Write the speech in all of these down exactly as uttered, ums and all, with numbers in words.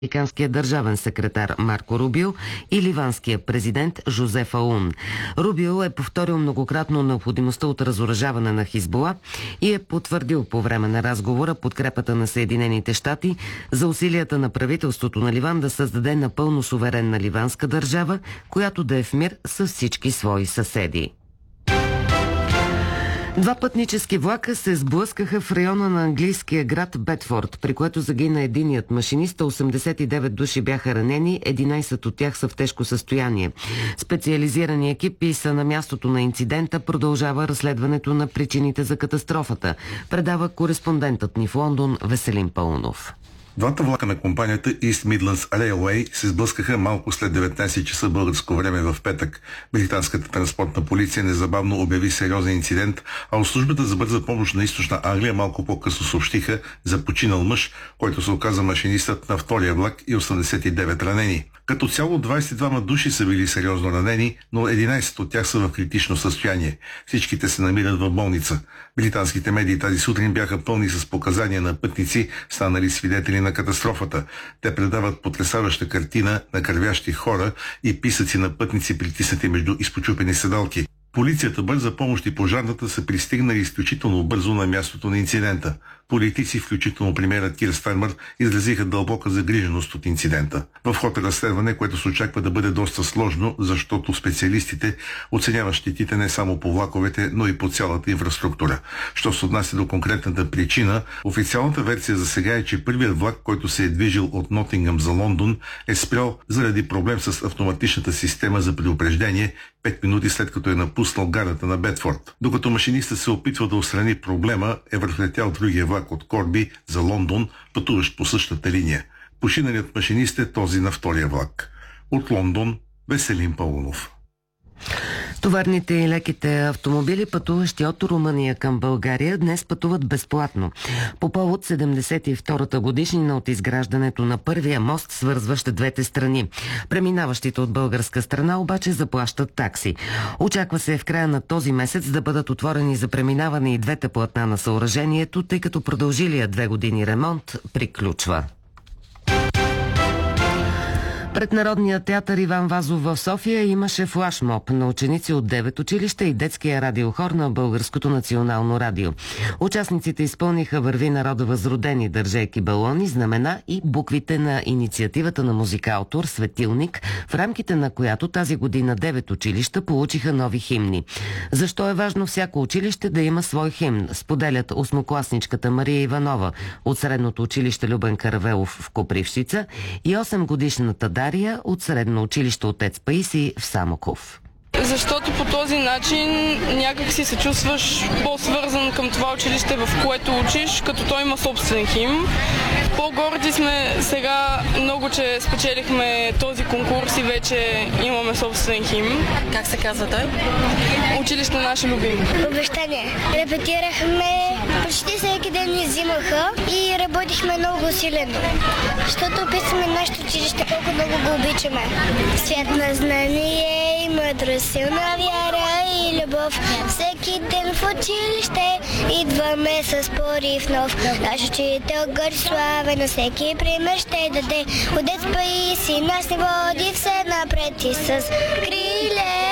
американския държавен секретар Марко Рубио и ливанския президент Жозеф Аун. Рубио е повторил многократно необходимостта от разоръжаване на Хизбула и е потвърдил по време на разговора подкрепата на Съединените щати за усилията на правителството на Ливан да създаде напълно суверенна ливанска държава, която да е в мир с всички свои съседи. Два пътнически влака се сблъскаха в района на английския град Бедфорд, при което загина единият машинист, осемдесет и девет души бяха ранени, единайсет от тях са в тежко състояние. Специализирани екипи са на мястото на инцидента, продължава разследването на причините за катастрофата, предава кореспондентът ни в Лондон Веселин Паунов. Двата влака на компанията East Midlands Railway се сблъскаха малко след деветнайсет часа българско време в петък. Британската транспортна полиция незабавно обяви сериозен инцидент, а от службата за бърза помощ на Източна Англия малко по-късно съобщиха за починал мъж, който се оказа машинистът на втория влак и осемдесет и девет ранени. Като цяло двайсет и двама души са били сериозно ранени, но единайсет от тях са в критично състояние. Всичките се намират в болница. Британските медии тази сутрин бяха пълни с показания на пътници, станали свидетели на катастрофата. Те предават потресаваща картина на кървящи хора и писъци на пътници, притиснати между изпочупени седалки. Полицията, бърза помощ и пожарната са пристигнали изключително бързо на мястото на инцидента. Политици, включително премиерът Кир Стармър, изразиха дълбока загриженост от инцидента. В ход е разследване, което се очаква да бъде доста сложно, защото специалистите оценяват щетите не само по влаковете, но и по цялата инфраструктура. Що се отнася до конкретната причина, официалната версия за сега е, че първият влак, който се е движил от Нотингъм за Лондон, е спрял заради проблем с автоматичната система за предупреждение пет минути след като е напуснал гарата на Бедфорд. Докато машинистът се опитва да отстрани проблема, е върхлетял другия влак от Корби за Лондон, пътуващ по същата линия. Починалият машинист е този на втория влак. От Лондон, Веселин Паунов. Товарните и леките автомобили, пътуващи от Румъния към България, днес пътуват безплатно. По повод седемдесет и втората годишнина от изграждането на първия мост, свързващ двете страни. Преминаващите от българска страна обаче заплащат такси. Очаква се в края на този месец да бъдат отворени за преминаване и двете платна на съоръжението, тъй като продължилия две години ремонт приключва. Пред Народния театър Иван Вазов в София имаше флашмоб на ученици от девет училища и детския радиохор на Българското национално радио. Участниците изпълниха "Върви народа възродени", държейки балони, знамена и буквите на инициативата на музикалтор "Светилник", в рамките на която тази година девет училища получиха нови химни. Защо е важно всяко училище да има свой химн, споделят осмокласничката Мария Иванова от средното училище Любен Каравелов в Копривщица и осемгодишната Дария от средно училище Отец Паисий в Самоков. Защото по този начин някак си се чувстваш по-свързан към това училище, в което учиш, като той има собствен химн. По-горди сме сега много, че спечелихме този конкурс и вече имаме собствен химн. Как се казва той? Училище наше любимо. Обещание. Репетирахме, почти всеки ден ни взимаха и работихме много усилено. Защото описваме нашето училище, колко много го обичаме. Свят на знание и мъдрост, силна вяра и любов. Всеки ден в училище идваме с порив нов. Наш учител горд славен, на всеки пример ще даде. Отец Паисий нас ни води все напред и с криле.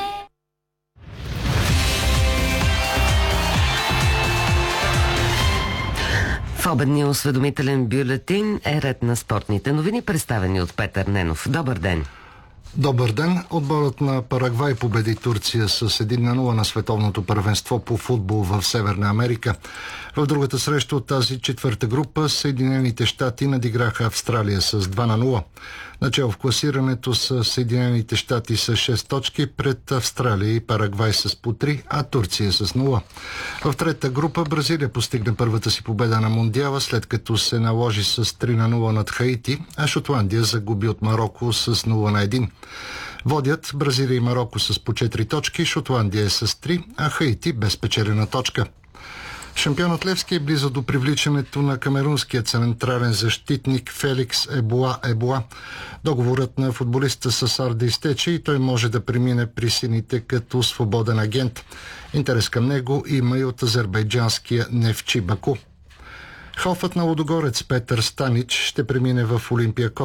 В обедния осведомителен бюлетин е ред на спортните новини, представени от Петър Ненов. Добър ден! Добър ден! Отборът на Парагвай победи Турция с един на нула на световното първенство по футбол в Северна Америка. В другата среща от тази четвърта група Съединените щати надиграха Австралия с два на нула. Начало в класирането са Съединените щати с шест точки, пред Австралия и Парагвай с по три, а Турция с нула. В трета група Бразилия постигна първата си победа на Мондиала, след като се наложи с три на нула над Хаити, а Шотландия загуби от Мароко с нула на един. Водят Бразилия и Мароко с по четири точки, Шотландия е с три, а Хаити без печелена точка. Шампионът Левски е близо до привличането на камерунския централен защитник Феликс Ебоа Ебоа. Договорът на футболиста с Арда изтече и той може да премине при сините като свободен агент. Интерес към него има и от азербайджанския Нефчи Баку. Халфът на Лудогорец Петър Станич ще премине в Олимпиакос